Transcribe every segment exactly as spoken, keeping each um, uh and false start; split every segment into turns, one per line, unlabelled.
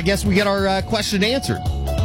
guess we get our uh, question answered.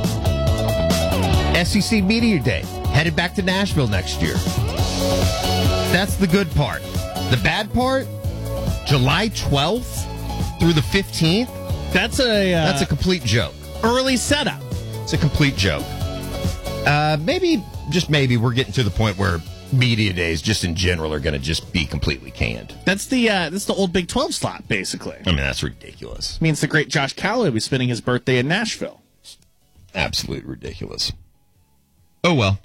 S E C Media Day, headed back to Nashville next year. That's the good part. The bad part, July twelfth through the fifteenth.
That's a uh,
That's a complete joke.
early setup.
It's a complete joke. Uh, maybe, just maybe, we're getting to the point where media days, just in general, are going to just be completely canned.
That's the uh, that's the old Big twelve slot, basically.
I mean, that's ridiculous.
Means the great Josh Calloway will be spending his birthday in Nashville.
Absolutely ridiculous. Oh, well.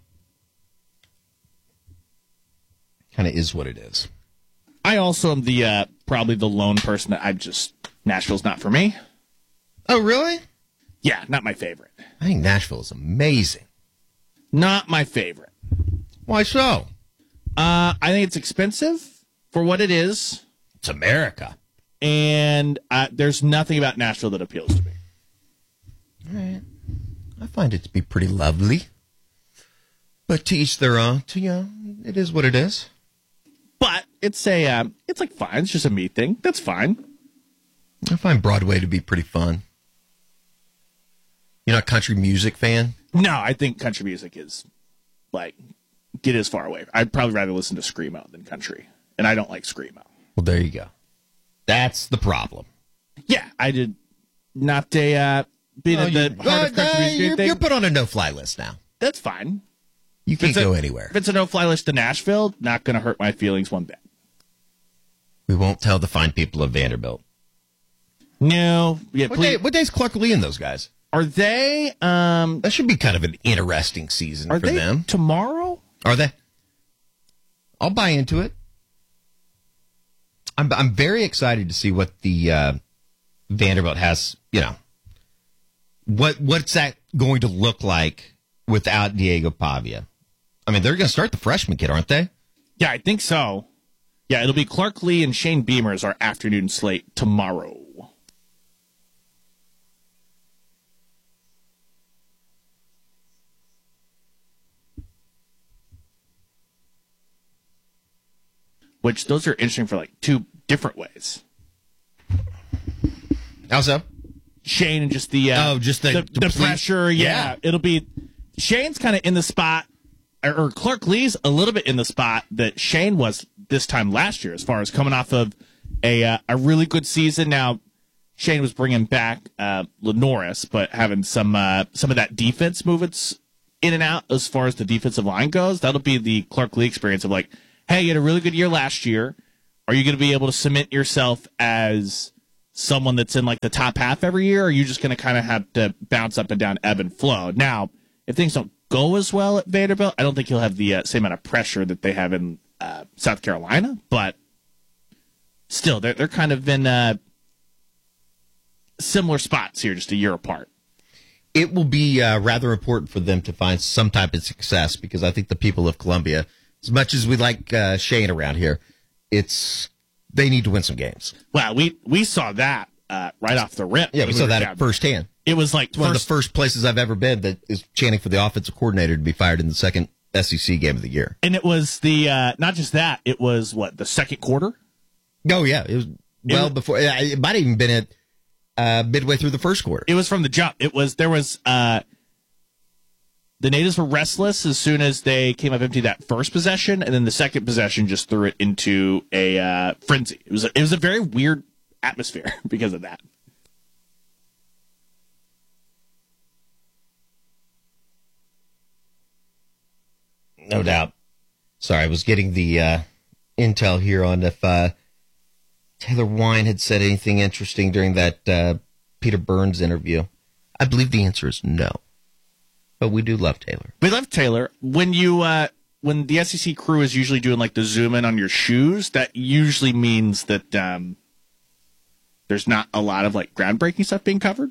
Kind of is what it is.
I also am the uh, probably the lone person that I'm just Nashville's not for me.
Oh, really?
Yeah, not my favorite.
I think Nashville is amazing.
Not my favorite.
Why so?
Uh, I think it's expensive for what it is,
It's America.
and uh, there's nothing about Nashville that appeals to me.
All right. I find it to be pretty lovely. But to each their own. To, you know, it is what it is.
But it's a uh, it's like fine. It's just a me thing. That's fine.
I find Broadway to be pretty fun. You're not a country music fan?
No, I think country music is like get as far away. I'd probably rather listen to screamo than country, and I don't like screamo.
Well, there you go. That's the problem.
Yeah, I did not a uh, being
Oh,
at
you-
the heart of
uh,
country music.
you're,
thing.
you're put on a no-fly list now.
That's fine.
You can't
If it's
go
a-
anywhere.
If it's a no-fly list to Nashville, not going to hurt my feelings one bit.
We won't tell the fine people of Vanderbilt.
No, yeah.
What,
Please,
day, what day's Clark Lee and those guys?
are they? Um,
That should be kind of an interesting season
are
for
they
them.
tomorrow?
Are they? I'll buy into it. I'm I'm very excited to see what the uh, Vanderbilt has. You know, what what's that going to look like without Diego Pavia? I mean, they're going to start the freshman kid, aren't they?
Yeah, I think so. Yeah, it'll be Clark Lee and Shane Beamer as our afternoon slate tomorrow. Which those are interesting for like two different ways.
How so?
Shane and just the uh,
Oh, just the
the, the
complete-
pressure. Yeah.
Yeah.
It'll be Shane's kind of in the spot, or, or Clark Lee's a little bit in the spot that Shane was this time last year, as far as coming off of a uh, a really good season. Now Shane was bringing back uh, Lenoris, but having some uh, some of that defense movements in and out as far as the defensive line goes. That'll be the Clark Lee experience of like, hey, you had a really good year last year. Are you going to be able to cement yourself as someone that's in like the top half every year? Or are you just going to kind of have to bounce up and down, ebb and flow? Now, if things don't go as well at Vanderbilt, I don't think he'll have the uh, same amount of pressure that they have in uh, South Carolina. But still, they're, they're kind of in uh, similar spots here, just a year apart.
It will be uh, rather important for them to find some type of success because I think the people of Columbia, as much as we like uh, Shane around here, it's they need to win some games.
Well, we we saw that uh, right off the rip.
Yeah, we
when
saw
were
that
down.
at firsthand.
It was like
It's one of
first,
the first places I've ever been that is chanting for the offensive coordinator to be fired in the second S E C game of the year.
and it was the uh, not just that. It was what the second quarter.
Oh, yeah. It was well
was-
before. It might have even been at uh, midway through the first quarter.
It was from the jump. It was there was uh, the natives were restless as soon as they came up empty that first possession, and then the second possession just threw it into a uh, frenzy. It was a, it was a very weird atmosphere because of that.
No doubt. Sorry, I was getting the uh, intel here on if uh, Taylor Wine had said anything interesting during that uh, Peter Burns interview. I believe the answer is no. But we do love Taylor.
We love Taylor. When you uh, when the S E C crew is usually doing like the zoom in on your shoes, that usually means that um, there's not a lot of like groundbreaking stuff being covered.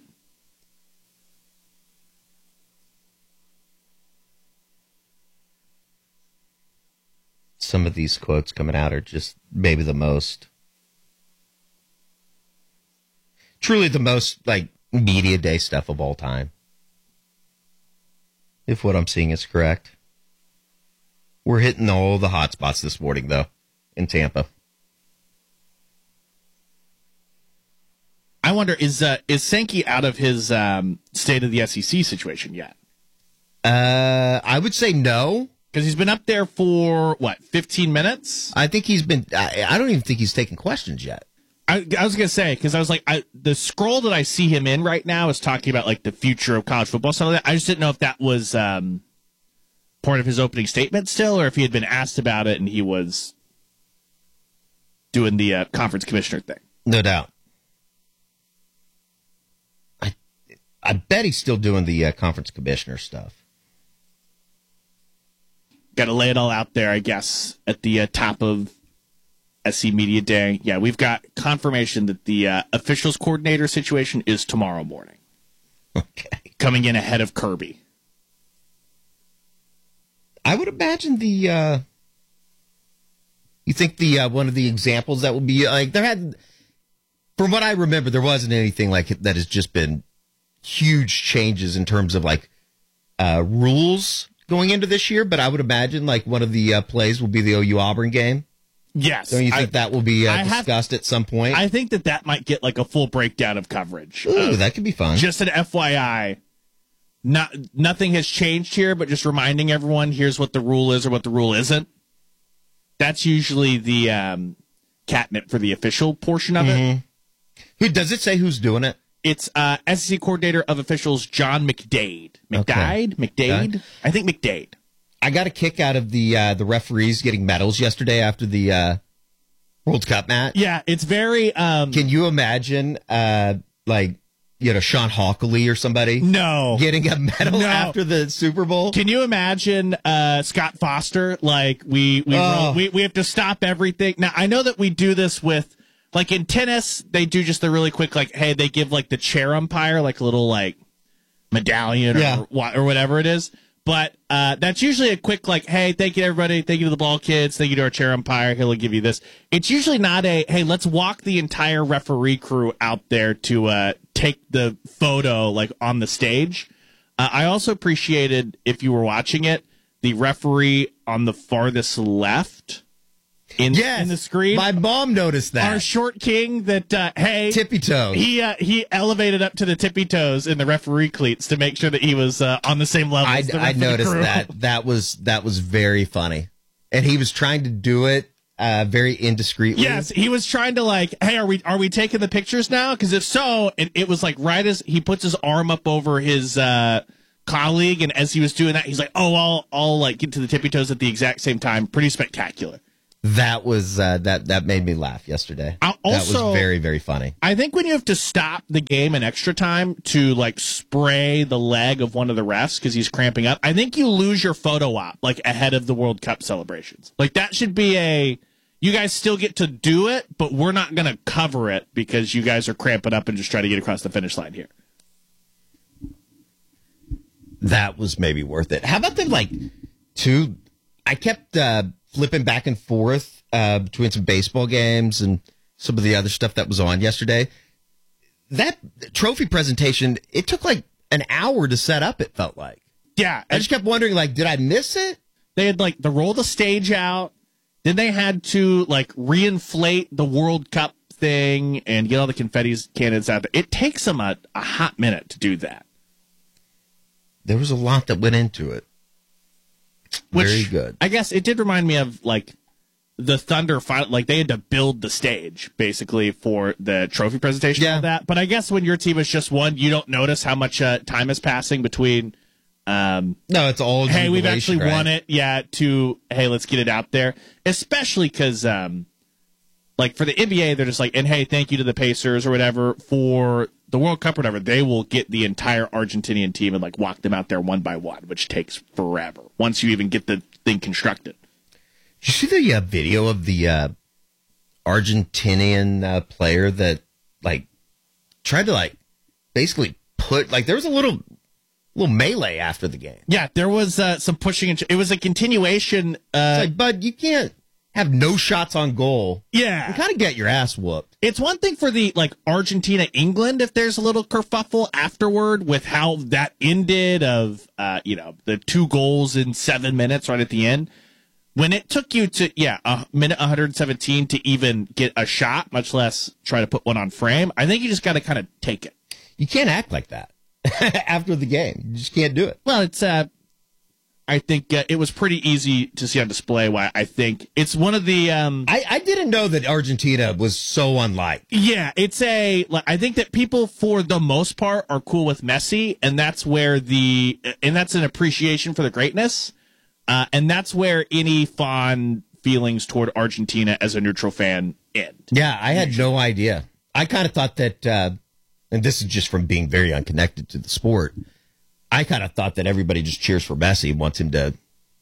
Some of these quotes coming out are just maybe the most, truly the most like media day stuff of all time. If what I'm seeing is correct. We're hitting all the hot spots this morning, though, in Tampa.
I wonder, is uh, is Sankey out of his um, state of the S E C situation yet?
Uh, I would say no.
Because he's been up there for, what, fifteen minutes?
I think he's been, I, I don't even think he's taking questions yet.
I, I was going to say, because I was like, I, the scroll that I see him in right now is talking about, like, the future of college football, stuff like that. I just didn't know if that was um, part of his opening statement still, or if he had been asked about it and he was doing the uh, conference commissioner thing.
No doubt. I I bet he's still doing the uh, conference commissioner stuff.
Got to lay it all out there, I guess, at the uh, top of S C Media Day. Yeah, we've got confirmation that the uh, officials coordinator situation is tomorrow morning.
Okay.
Coming in ahead of Kirby.
I would imagine the, uh, you think the, uh, one of the examples that would be, like, there had, from what I remember, there wasn't anything like it that has just been huge changes in terms of, like, uh, rules going into this year, but I would imagine, like, one of the uh, plays will be the O U Auburn game.
Yes.
Don't you think I, that will be uh, discussed
have,
at some point?
I think that that might get, like, a full breakdown of coverage.
Ooh,
uh,
that could be fun.
Just an F Y I. Not nothing has changed here, but just reminding everyone here's what the rule is or what the rule isn't. That's usually the um, catnip for the official portion of
mm-hmm.
it.
Who does it say who's doing it?
It's uh, S E C coordinator of officials John McDade. McDade? Okay. McDade? Okay. I think McDade.
I got a kick out of the uh, the referees getting medals yesterday after the uh, World Cup match.
Yeah, it's very. Um,
Can you imagine, uh, like, you know, Sean Hockley or somebody?
No.
Getting a medal
no.
after the Super Bowl?
Can you imagine uh, Scott Foster? Like, we we,
oh.
roll, we we have to stop everything. Now, I know that we do this with, like, in tennis, they do just the really quick, like, hey, they give, like, the chair umpire, like, a little, like, medallion or,
yeah.
or whatever it is. But uh, that's usually a quick, like, hey, thank you to everybody. Thank you to the ball kids. Thank you to our chair umpire. He'll give you this. It's usually not a, hey, let's walk the entire referee crew out there to uh, take the photo, like, on the stage. Uh, I also appreciated, if you were watching it, the referee on the farthest left in,
yes,
in the screen.
My mom noticed that.
Our short king that, uh, hey.
Tippy toes.
He uh, he elevated up to the tippy toes in the referee cleats to make sure that he was uh, on the same level
I,
as the
I noticed
crew.
that. That was, that was very funny. And he was trying to do it uh, very indiscreetly.
Yes, he was trying to, like, hey, are we are we taking the pictures now? Because if so, it, it was like right as he puts his arm up over his uh, colleague, and as he was doing that, he's like, oh, I'll, I'll like get to the tippy toes at the exact same time. Pretty spectacular.
That was uh, that that made me laugh yesterday.
Also,
that was very, very funny.
I think when you have to stop the game in extra time to, like, spray the leg of one of the refs because he's cramping up, I think you lose your photo op, like, ahead of the World Cup celebrations. Like, that should be a, you guys still get to do it, but we're not going to cover it because you guys are cramping up and just trying to get across the finish line here.
That was maybe worth it. How about them, like, two, I kept uh, flipping back and forth uh, between some baseball games and some of the other stuff that was on yesterday. That trophy presentation, it took like an hour to set up, it felt like.
Yeah.
I just kept wondering, like, did I miss it?
They had, like, to roll the stage out. Then they had to, like, reinflate the World Cup thing and get all the confetti cannons out there. It takes them a, a hot minute to do that.
There was a lot that went into it.
Which,
very good.
I guess it did remind me of, like, the Thunder fight. Like, they had to build the stage basically for the trophy presentation.
Yeah.
And all that. But I guess when your team is just one, you don't notice how much uh, time is passing between. Um,
no, it's all.
Hey, we've actually
right?
won it. Yeah. To hey, let's get it out there. Especially because, um, like, for the N B A, they're just like, and hey, thank you to the Pacers or whatever for the World Cup or whatever. They will get the entire Argentinian team and, like, walk them out there one by one, which takes forever once you even get the thing constructed.
Did you see the uh, video of the uh, Argentinian uh, player that, like, tried to, like, basically put, like, there was a little little melee after the game.
Yeah, there was uh, some pushing. And ch- it was a continuation. Uh,
it's like, bud, you can't have no shots on goal.
Yeah.
You kind of get your ass whooped.
It's one thing for the, like, Argentina-England if there's a little kerfuffle afterward with how that ended of, uh, you know, the two goals in seven minutes right at the end. when it took you to, yeah, a minute one hundred seventeen to even get a shot, much less try to put one on frame, I think you just got to kind of take it.
You can't act like that after the game. You just can't do it.
Well, it's, uh, I think uh, it was pretty easy to see on display why I think it's one of the. Um,
I, I didn't know that Argentina was so unlike.
Yeah, it's a. Like, I think that people, for the most part, are cool with Messi, and that's where the. And that's an appreciation for the greatness. Uh, and that's where any fond feelings toward Argentina as a neutral fan end.
Yeah, I had no idea. I kind of thought that, uh, and this is just from being very unconnected to the sport, I kind of thought that everybody just cheers for Messi and wants him to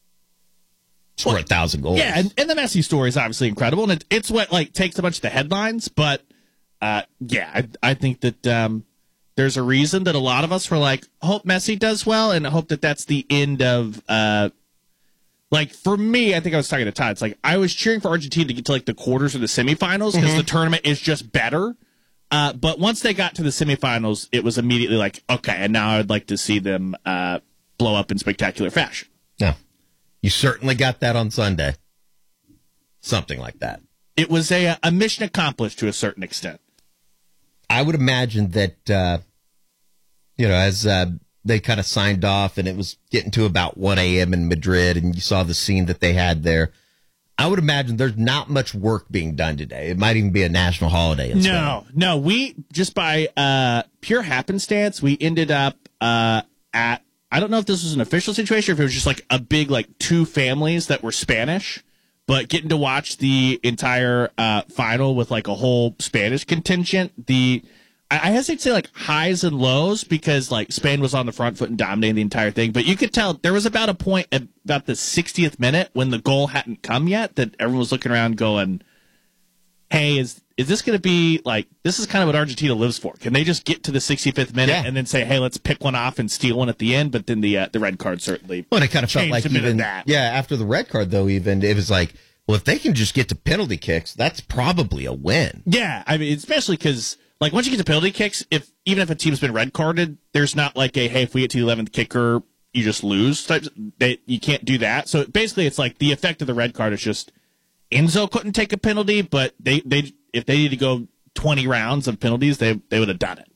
score well, a thousand goals.
Yeah, and, and the Messi story is obviously incredible, and it, it's what like takes a bunch of the headlines. But uh, yeah, I, I think that um, there's a reason that a lot of us were like, hope Messi does well, and hope that that's the end of. Uh, Like, for me, I think I was talking to Todd. It's like, I was cheering for Argentina to get to, like, the quarters or the semifinals because mm-hmm. the tournament is just better. Uh, but once they got to the semifinals, it was immediately like, okay, and now I'd like to see them uh, blow up in spectacular fashion.
Yeah. You certainly got that on Sunday. Something like that.
It was a, a mission accomplished to a certain extent.
I would imagine that, uh, you know, as... Uh, they kind of signed off, and it was getting to about one a.m. in Madrid, and you saw the scene that they had there. I would imagine there's not much work being done today. It might even be a national holiday. In
no, Spain. no. We, just by uh, pure happenstance, we ended up uh, at, I don't know if this was an official situation or if it was just like a big, like, two families that were Spanish, but getting to watch the entire uh, final with, like, a whole Spanish contingent, the... I hesitate to say like highs and lows because like Spain was on the front foot and dominating the entire thing, but you could tell there was about a point at about the sixtieth minute when the goal hadn't come yet that everyone was looking around going, hey, is is this going to be like, this is kind of what Argentina lives for. Can they just get to the sixty-fifth minute yeah. and then say, hey, let's pick one off and steal one at the end? But then the uh, the red card certainly
well, it kind of felt like even
that.
Yeah, after the red card though, even it was like, well, if they can just get to penalty kicks, that's probably a win.
Yeah, I mean, especially because like once you get to penalty kicks, if even if a team's been red carded, there's not like a hey, if we get to the eleventh kicker, you just lose type. They, you can't do that. So basically, it's like the effect of the red card is just Enzo couldn't take a penalty, but they they if they need to go twenty rounds of penalties, they they would have done it.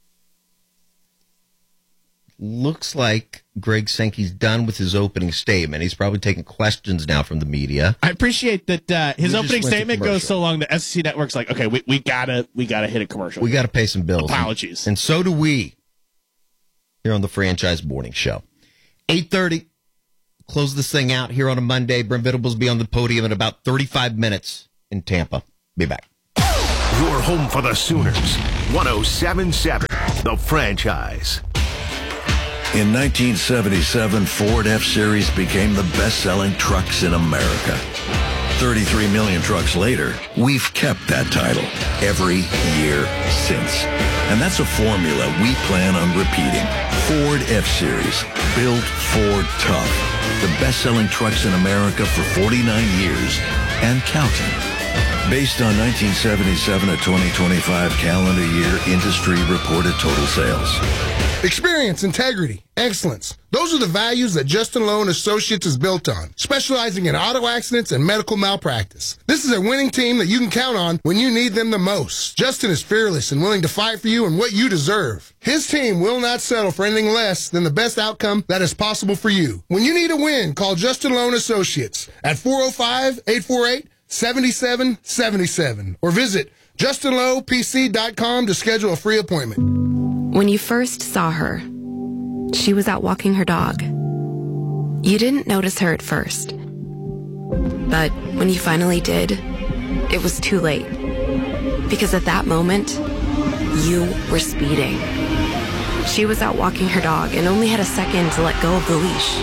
Looks like Greg Sankey's done with his opening statement. He's probably taking questions now from the media.
I appreciate that uh, his we opening statement goes so long that S E C Network's like, okay, we, we gotta we gotta hit a commercial.
We gotta pay some bills.
Apologies.
And, and so do we here on the Franchise Morning Show. eight thirty, close this thing out here on a Monday. Brent Venables will be on the podium in about thirty-five minutes in Tampa. Be back.
Your home for the Sooners. one oh seven point seven, The Franchise.
In nineteen seventy-seven, Ford F-Series became the best-selling trucks in America. thirty-three million trucks later, we've kept that title every year since. And that's a formula we plan on repeating. Ford F-Series, built Ford tough. The best-selling trucks in America for forty-nine years and counting. Based on nineteen seventy-seven to twenty twenty-five calendar year industry reported total sales.
Experience, integrity, excellence. Those are the values that Justin Lowe and Associates is built on, specializing in auto accidents and medical malpractice. This is a winning team that you can count on when you need them the most. Justin is fearless and willing to fight for you and what you deserve. His team will not settle for anything less than the best outcome that is possible for you. When you need a win, call Justin Lowe and Associates at four oh five, eight four eight, seven seven seven seven or visit justin lowe p c dot com to schedule a free appointment.
When you first saw her, she was out walking her dog. You didn't notice her at first. But when you finally did, it was too late. Because at that moment, you were speeding. She was out walking her dog and only had a second to let go of the leash.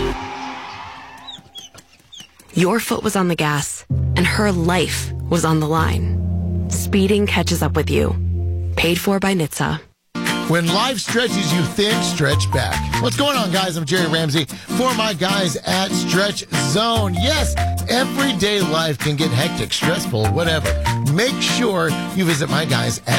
Your foot was on the gas, and her life was on the line. Speeding catches up with you. Paid for by N H T S A.
When life stretches you thin, stretch back. What's going on, guys? I'm Jerry Ramsey for my guys at Stretch Zone. Yes, everyday life can get hectic, stressful, whatever. Make sure you visit my guys at